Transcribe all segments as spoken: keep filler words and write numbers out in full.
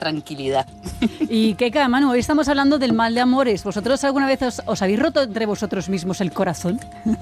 tranquilidad. Y Keka, Manu, hoy estamos hablando del mal de amores. ¿Vosotros alguna vez os, os habéis roto entre vosotros mismos el corazón?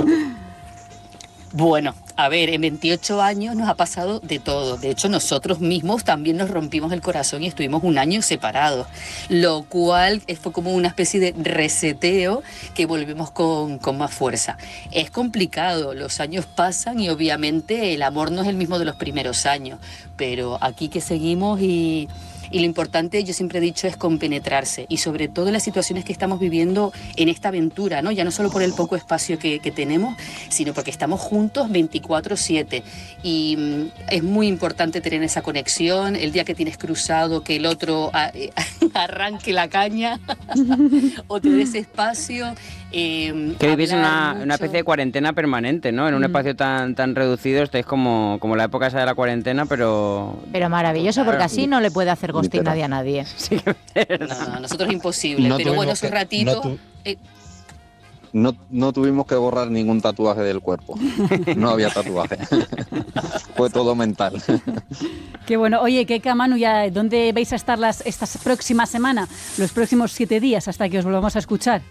Bueno, a ver, en veintiocho años nos ha pasado de todo. De hecho, nosotros mismos también nos rompimos el corazón y estuvimos un año separados, lo cual fue como una especie de reseteo que volvemos con, con más fuerza. Es complicado, los años pasan y obviamente el amor no es el mismo de los primeros años, pero aquí que seguimos y... Y lo importante, yo siempre he dicho, es compenetrarse y sobre todo en las situaciones que estamos viviendo en esta aventura, ¿no? Ya no solo por el poco espacio que, que tenemos, sino porque estamos juntos veinticuatro siete y mm, es muy importante tener esa conexión, el día que tienes cruzado, que el otro a, eh, arranque la caña o te dé ese espacio. Eh, que vivís una, una especie de cuarentena permanente, ¿no? En un mm. espacio tan tan reducido, estáis como, como la época esa de la cuarentena, pero... Pero maravilloso, porque así no le puede hacer ghosting nadie a nadie. Sí, no, no, nosotros es imposible, no pero bueno, esos ratitos... No, tu... eh... no, no tuvimos que borrar ningún tatuaje del cuerpo, no había tatuaje, fue todo mental. Qué bueno. Oye, Keka, Manu, ¿ya dónde vais a estar las, esta próxima semana, los próximos siete días hasta que os volvamos a escuchar?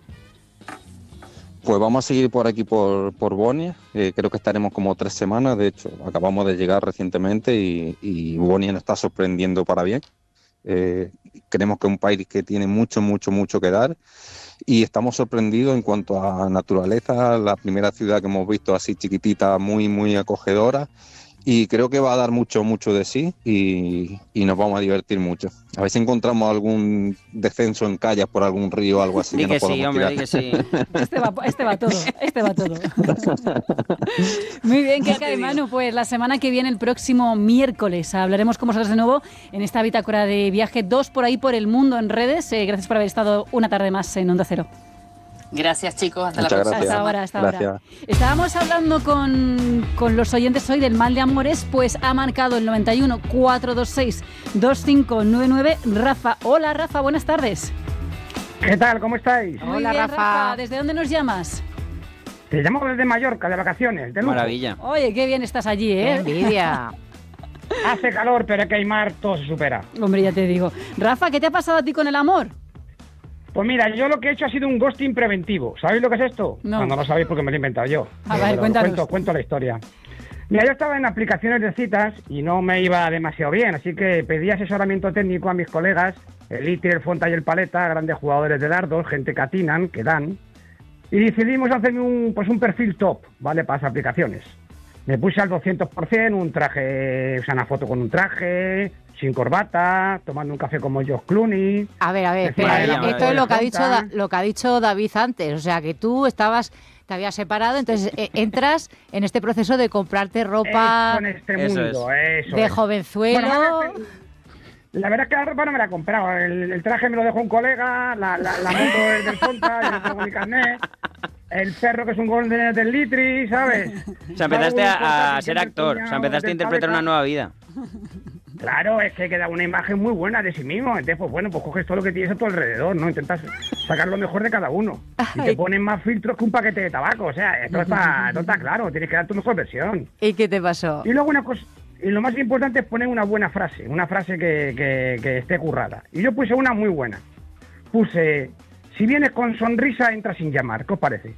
Pues vamos a seguir por aquí, por, por Bonia. Eh, creo que estaremos como tres semanas. De hecho, acabamos de llegar recientemente y, y Bonia nos está sorprendiendo para bien. Eh, creemos que es un país que tiene mucho, mucho, mucho que dar. Y estamos sorprendidos en cuanto a naturaleza. La primera ciudad que hemos visto así chiquitita, muy, muy acogedora. Y creo que va a dar mucho, mucho de sí y, y nos vamos a divertir mucho. A ver si encontramos algún descenso en calles por algún río o algo así. Di que, que nos sí, hombre, di que sí. Este va, este va todo, este va todo. Muy bien, Keka y Manu, pues la semana que viene, el próximo miércoles, hablaremos con vosotros de nuevo en esta bitácora de viaje, dos por ahí por el mundo en redes. Eh, gracias por haber estado una tarde más en Onda Cero. Gracias, chicos. Hasta Muchas la próxima. gracias. Hasta ahora, hasta Gracias. ahora. Estábamos hablando con, con los oyentes hoy del mal de amores, pues ha marcado el noventa y uno, cuatrocientos veintiséis, veinticinco noventa y nueve Rafa. Hola, Rafa, buenas tardes. ¿Qué tal? ¿Cómo estáis? Muy Hola, bien, Rafa. Rafa. ¿Desde dónde nos llamas? Te llamo desde Mallorca, de vacaciones, de lujo. Maravilla. Oye, qué bien estás allí, ¡Qué ¿eh? envidia! Hace calor, pero hay que mar, todo se supera. Hombre, ya te digo. Rafa, ¿qué te ha pasado a ti con el amor? Pues mira, yo lo que he hecho ha sido un ghosting preventivo. ¿Sabéis lo que es esto? No. No, no lo sabéis porque me lo he inventado yo. A ver, Pero cuéntanos. Cuento, cuento la historia. Mira, yo estaba en aplicaciones de citas y no me iba demasiado bien, así que pedí asesoramiento técnico a mis colegas, el Iti, el Fonta y el Paleta, grandes jugadores de dardos, gente que atinan, que dan, y decidimos hacerme un, pues un perfil top, ¿vale?, para esas aplicaciones. Me puse al doscientos por ciento, un traje, o sea, una foto con un traje, sin corbata, tomando un café como George Clooney. A ver, a ver, espera, Maravilla, esto maravilla. es lo que ha dicho Da- lo que ha dicho David antes, o sea, que tú estabas, te habías separado, entonces eh, entras en este proceso de comprarte ropa Eso en este Eso mundo, eso de es. jovenzuelo. Bueno, la verdad es que la ropa no me la he comprado. El, el traje me lo dejó un colega, la, la, la moto es del Fonta, yo no tengo mi carnet. El perro que es un golden del Litri, ¿sabes? O sea, empezaste a, a ser actor, o sea, empezaste a interpretar una nueva vida. Claro, es que queda una imagen muy buena de sí mismo. Entonces, pues bueno, pues coges todo lo que tienes a tu alrededor, ¿no? Intentas sacar lo mejor de cada uno. Y te ponen más filtros que un paquete de tabaco. O sea, esto está, esto está claro, tienes que dar tu mejor versión. ¿Y qué te pasó? Y luego una cosa, y lo más importante es poner una buena frase, una frase que, que, que esté currada. Y yo puse una muy buena. Puse, si vienes con sonrisa, entra sin llamar. ¿Qué os parece?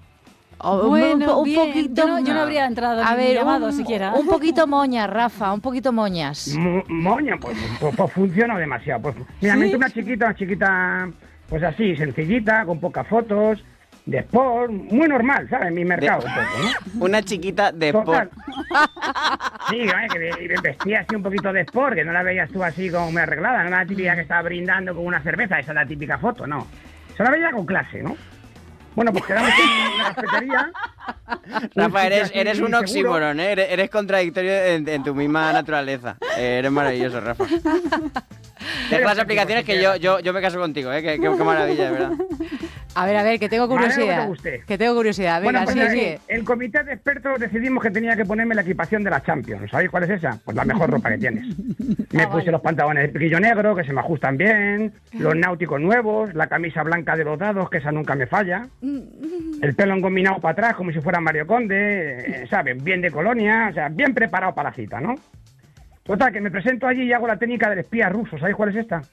Oh, Bueno, un, un bien. poquito. Yo no, yo no habría entrado A ni ver, llamado un, siquiera. un poquito moñas, Rafa, un poquito moñas. Mo- Moña, pues, pues, pues funciona demasiado. Pues, mira, ¿Sí? me entró una chiquita, una chiquita, pues así, sencillita, con pocas fotos, de sport, muy normal, ¿sabes? Mi mercado, De- un poco, ¿no? Una chiquita de Total. sport. Sí, ¿eh? Que ve- vestía así un poquito de sport, que no la veías tú así como muy arreglada, no la típica que estaba brindando con una cerveza, esa es la típica foto, no. Se la veía con clase, ¿no? Bueno, pues quedamos en una cafetería. Rafa, eres, así, eres un seguro. oxímoron, ¿eh? Eres, eres contradictorio en, en tu misma naturaleza. Eh, eres maravilloso, Rafa. Deja las aplicaciones que yo, yo, yo me caso contigo, ¿eh? Qué, qué, qué maravilla, de verdad. A ver, a ver, que tengo Me alegro que te curiosidad. guste. Que tengo curiosidad. Venga, Bueno, pues sigue, aquí, sigue. el comité de expertos decidimos que tenía que ponerme la equipación de la Champions. ¿Sabéis cuál es esa? Pues la mejor ropa que tienes. Me Ah, puse vale. los pantalones de piquillo negro, que se me ajustan bien, los náuticos nuevos, la camisa blanca de los dados, que esa nunca me falla, el pelo engominado para atrás, como si fuera Mario Conde, eh, ¿sabes? Bien de colonia, o sea, bien preparado para la cita, ¿no? Total, que me presento allí y hago la técnica del espía ruso. ¿Sabéis cuál es esta?